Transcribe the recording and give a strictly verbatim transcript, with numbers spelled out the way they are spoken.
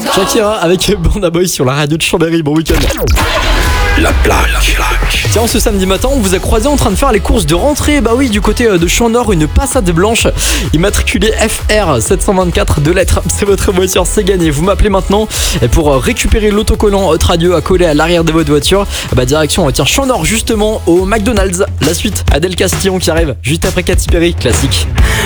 Shakira avec Burna Boy sur la radio de Chambéry. Bon week-end. La plaque. Tiens, ce samedi matin, on vous a croisé en train de faire les courses de rentrée. Bah oui, du côté de Champ-Nord, une Passat blanche immatriculée F R sept cent vingt-quatre, deux lettres. C'est votre voiture, c'est gagné. Vous m'appelez maintenant et pour récupérer l'autocollant Hot Radio à coller à l'arrière de votre voiture. Bah direction, tiens, Champ-Nord justement au McDonald's. La suite, Adèle Castillon qui arrive juste après Katy Perry, classique.